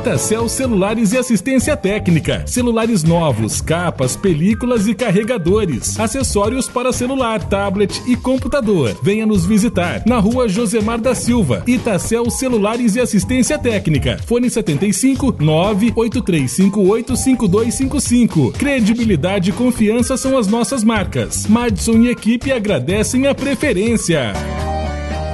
Itacel Celulares e Assistência Técnica. Celulares novos, capas, películas e carregadores. Acessórios para celular, tablet e computador. Venha nos visitar na rua Josemar da Silva. Itacel Celulares e Assistência Técnica. Fone 75 983585255. Credibilidade e confiança são as nossas marcas. Madison e equipe agradecem a preferência.